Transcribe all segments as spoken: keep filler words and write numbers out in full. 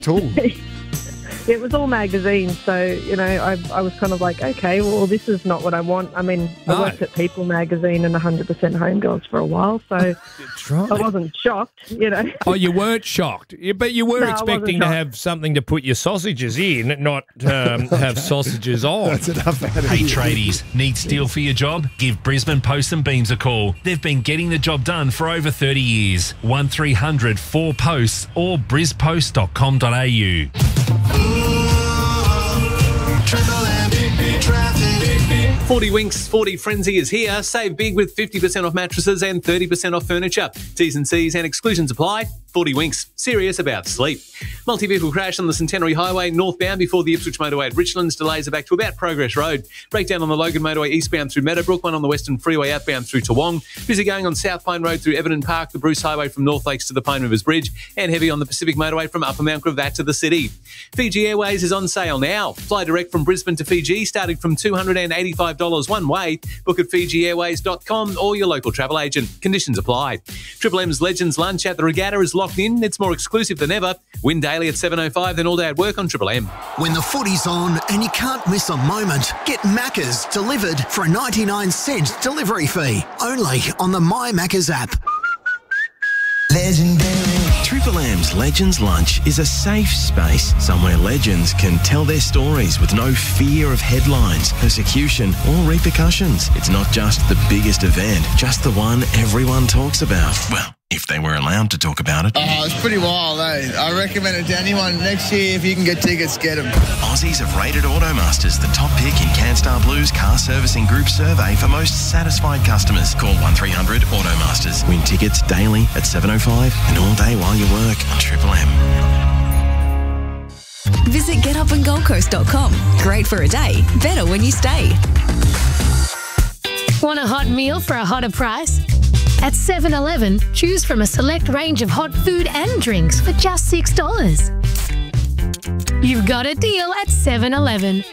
Tool. It was all magazines, so, you know, I, I was kind of like, okay, well, this is not what I want. I mean, I No. worked at People magazine and one hundred percent Homegirls for a while, so That's right. I wasn't shocked, you know. Oh, you weren't shocked, You- but you were No, I wasn't expecting to shocked. have something to put your sausages in, not um, have sausages on. That's enough out of Hey you. tradies, need steel for your job? Give Brisbane Post and Beams a call. They've been getting the job done for over thirty years. one three hundred four posts or bris post dot com dot a u. forty Winks, forty Frenzy is here. Save big with fifty percent off mattresses and thirty percent off furniture. T's and C's and exclusions apply. forty Winks, serious about sleep. Multi-vehicle crash on the Centenary Highway northbound before the Ipswich motorway at Richlands. Delays are back to about Progress Road. Breakdown on the Logan motorway eastbound through Meadowbrook, one on the Western Freeway outbound through Toowong. Busy going on South Pine Road through Everton Park, the Bruce Highway from North Lakes to the Pine Rivers Bridge, and heavy on the Pacific motorway from Upper Mount Gravatt to the city. Fiji Airways is on sale now. Fly direct from Brisbane to Fiji starting from two hundred eighty-five dollars one way. Book at fiji airways dot com or your local travel agent. Conditions apply. Triple M's Legends Lunch at the Regatta is locked in. It's more exclusive than ever. Win daily at seven oh five, then all day at work on Triple M. When the footy's on and you can't miss a moment, get Macca's delivered for a ninety-nine cent delivery fee. Only on the My Macca's app. Legendary. Triple M's Legends Lunch is a safe space, somewhere legends can tell their stories with no fear of headlines, persecution or repercussions. It's not just the biggest event, just the one everyone talks about. Well, if they were allowed to talk about it. Oh, it's pretty wild, eh? I recommend it to anyone. Next year, if you can get tickets, get them. Aussies have rated Automasters the top pick in CanStar Blue's car servicing group survey for most satisfied customers. Call one three hundred Automasters. Win tickets daily at seven oh five and all day while you work on Triple M. Visit get up and gold coast dot com. Great for a day, better when you stay. Want a hot meal for a hotter price? At seven eleven, choose from a select range of hot food and drinks for just six dollars. You've got a deal at seven eleven.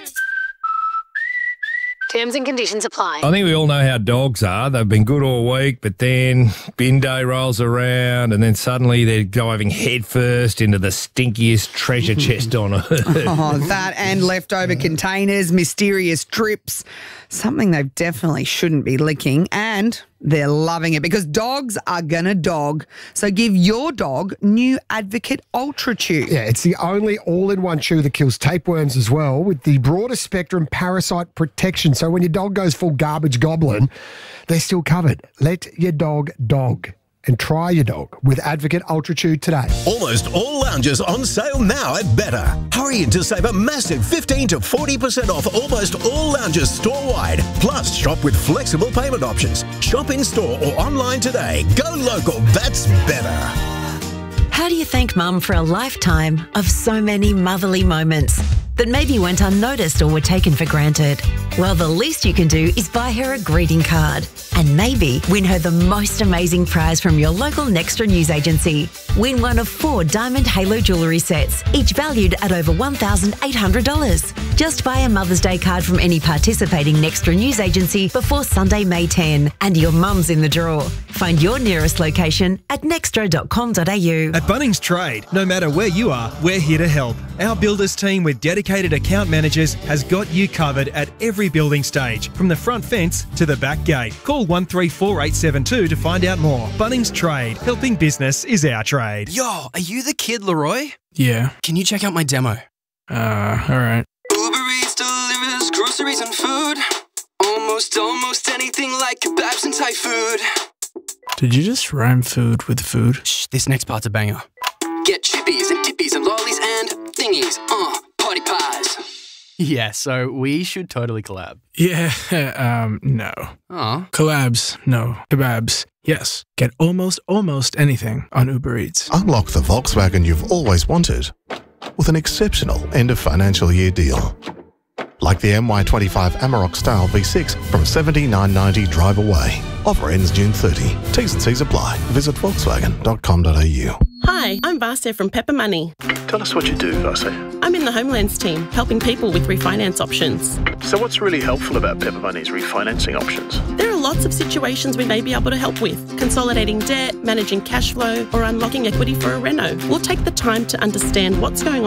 Terms and conditions apply. I think we all know how dogs are. They've been good all week, but then bin day rolls around and then suddenly they're diving headfirst into the stinkiest treasure chest on earth. Oh, that and leftover containers, mysterious trips, something they definitely shouldn't be licking, and they're loving it because dogs are gonna dog. So give your dog new Advocate Ultra Chew. Yeah, it's the only all-in-one chew that kills tapeworms as well, with the broadest spectrum parasite protection. So when your dog goes full garbage goblin, they're still covered. Let your dog dog. And try your dog with Advocate Ultra Chew today. Almost all lounges on sale now at Better. Hurry in to save a massive fifteen to forty percent off almost all lounges store-wide. Plus, shop with flexible payment options. Shop in-store or online today. Go local, that's better. How do you thank Mum for a lifetime of so many motherly moments that maybe went unnoticed or were taken for granted? Well, the least you can do is buy her a greeting card and maybe win her the most amazing prize from your local Nextra news agency. Win one of four Diamond Halo jewellery sets, each valued at over one thousand eight hundred dollars. Just buy a Mother's Day card from any participating Nextra news agency before Sunday, May tenth, and your mum's in the draw. Find your nearest location at nextra dot com dot a u. At Bunnings Trade, no matter where you are, we're here to help. Our builders team with dedicated account managers has got you covered at every building stage, from the front fence to the back gate. Call one three four eight seven two to find out more. Bunnings Trade, helping business is our trade. Yo, are you the kid, Leroy? Yeah. Can you check out my demo? Uh, alright. Uber Eats delivers groceries and food. Almost, almost anything like kebabs and Thai food. Did you just rhyme food with food? Shh, this next part's a banger. Get chippies and dippies and lollies and thingies. Uh, party pies. Yeah, so we should totally collab. Yeah, um, no. Aw. Collabs, no. Kebabs, yes. Get almost, almost anything on Uber Eats. Unlock the Volkswagen you've always wanted with an exceptional end of financial year deal. Like the M Y twenty-five Amarok Style V six from seventy-nine ninety drive away. Offer ends June thirtieth. T's and C's apply. Visit volkswagen dot com dot a u. Hi, I'm Vasya from Pepper Money. Tell us what you do, Vasya. I'm in the Homelands team, helping people with refinance options. So what's really helpful about Pepper Money's refinancing options? There are lots of situations we may be able to help with. Consolidating debt, managing cash flow, or unlocking equity for a reno. We'll take the time to understand what's going on